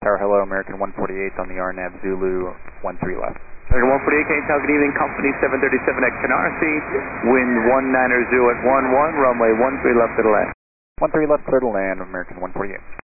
Tower, hello, American 148 on the RNAV Zulu 13 left. American 148, can you tell good evening, company 737X Canarsie, wind 190 at 11, runway 13 left to the land. 13 left, clear to land, American 148.